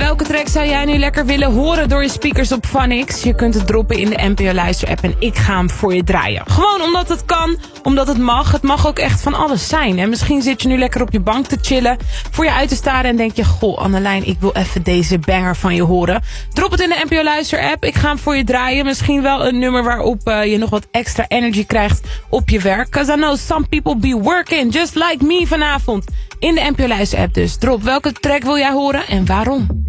welke track zou jij nu lekker willen horen door je speakers op Phonix? Je kunt het droppen in de NPO Luister app en ik ga hem voor je draaien. Gewoon omdat het kan, omdat het mag. Het mag ook echt van alles zijn. En misschien zit je nu lekker op je bank te chillen, voor je uit te staren en denk je, goh Annelijn, ik wil even deze banger van je horen. Drop het in de NPO Luister app, ik ga hem voor je draaien. Misschien wel een nummer waarop je nog wat extra energy krijgt op je werk. Cause I know some people be working just like me vanavond. In de NPO Luister app dus. Drop welke track wil jij horen en waarom?